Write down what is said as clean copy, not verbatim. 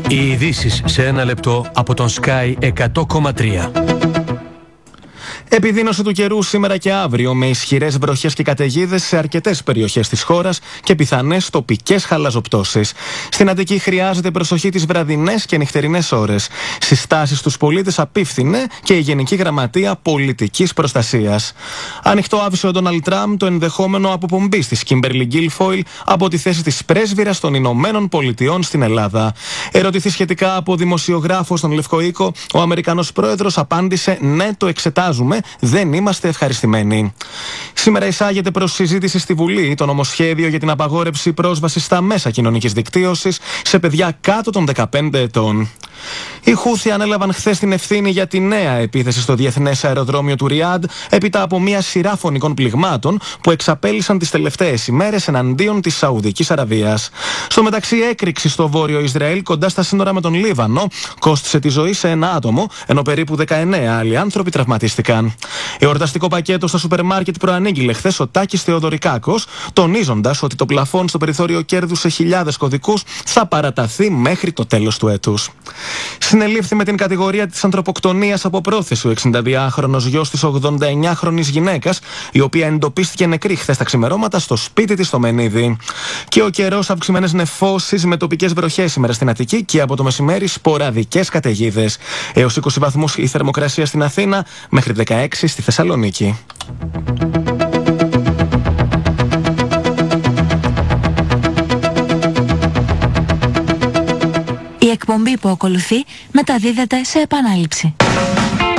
Οι ειδήσεις σε ένα λεπτό από τον Sky 100,3. Επιδείνωση του καιρού σήμερα και αύριο, με ισχυρές βροχές και καταιγίδες σε αρκετές περιοχές της χώρας και πιθανές τοπικές χαλαζοπτώσεις. Στην Αττική χρειάζεται προσοχή τις βραδινές και νυχτερινές ώρες. Συστάσεις στους πολίτες απίφθινε και η Γενική Γραμματεία Πολιτικής Προστασίας. Ανοιχτό άφησε ο Ντόναλντ Τραμπ το ενδεχόμενο αποπομπής της Κίμπερλι Γκίλφοιλ από τη θέση της πρέσβυρας των Ηνωμένων Πολιτειών στην Ελλάδα. Ερωτηθεί σχετικά από δημοσιογράφο στον Λευκό Οίκο, ο Αμερικανός πρόεδρος απάντησε: «Ναι, το εξετάζουμε. Δεν είμαστε ευχαριστημένοι». Σήμερα εισάγεται προς συζήτηση στη Βουλή το νομοσχέδιο για την απαγόρευση πρόσβασης στα μέσα κοινωνικής δικτύωσης σε παιδιά κάτω των 15 ετών. Οι Χούθι ανέλαβαν χθες την ευθύνη για τη νέα επίθεση στο διεθνές αεροδρόμιο του Ριάντ, έπειτα από μια σειρά φωνικών πληγμάτων που εξαπέλυσαν τις τελευταίες ημέρες εναντίον της Σαουδικής Αραβίας. Στο μεταξύ, έκρηξη στο βόρειο Ισραήλ, κοντά στα σύνορα με τον Λίβανο, κόστισε τη ζωή σε ένα άτομο, ενώ περίπου 19 άλλοι άνθρωποι τραυματίστηκαν. Εορταστικό πακέτο στα σούπερ μάρκετ προανήγγειλε χθες ο Τάκης Θεοδωρικάκος, τονίζοντας ότι το πλαφόν στο περιθώριο κέρδους σε χιλιάδες κωδικούς θα παραταθεί μέχρι το τέλος του έτους. Συνελήφθη με την κατηγορία της ανθρωποκτονίας από πρόθεση ο 62χρονος γιος της 89χρονης γυναίκας, η οποία εντοπίστηκε νεκρή χθες τα ξημερώματα στο σπίτι της στο Μενίδη. Και ο καιρός, αυξημένες νεφώσεις με τοπικές βροχές σήμερα στην Αττική και από το μεσημέρι σποραδικές καταιγίδες. Έως 20 βαθμούς η θερμοκρασία στην Αθήνα, μέχρι 16 στη Θεσσαλονίκη. Η εκπομπή που ακολουθεί μεταδίδεται σε επανάληψη.